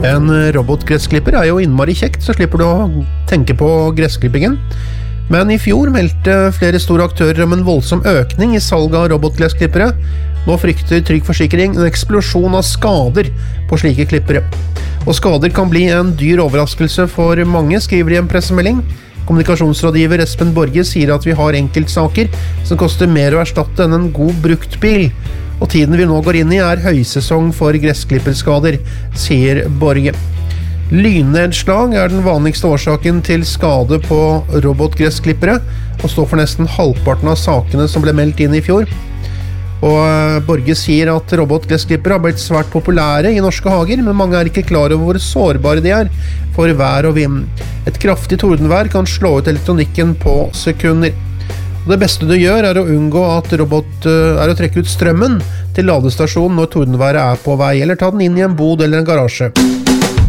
En robotgressklipper jo innmari kjekt, så slipper du å tenke på gressklippingen. Men i fjor meldte flere store aktører om en voldsom økning i salget av robotgressklippere. Nå frykter Trygg Forsikring en eksplosjon av skader på slike klippere. Og skader kan bli en dyr overraskelse for mange, skriver de en pressemelding. Kommunikasjonsrådgiver Espen Borge sier at vi har enkeltsaker som koster mer å erstatte enn en god brukt bil. Og tiden vi nå går inn i høysesong for gressklipperskader, sier Borge. Lynnedslag den vanligste årsaken til skade på robotgressklippere, og står for nesten halvparten av sakene som ble meldt inn i fjor. Og Borge sier at robotgressklippere har blitt svært populære i norske hager, men mange ikke klar over hvor sårbare de for vær og vind. Et kraftig tordenvær kan slå ut elektronikken på sekunder. Og det beste du gjør å unngå at å trekke ut strømmen til ladestasjonen når tordenværet på vei, eller ta den inn i en bod eller en garasje.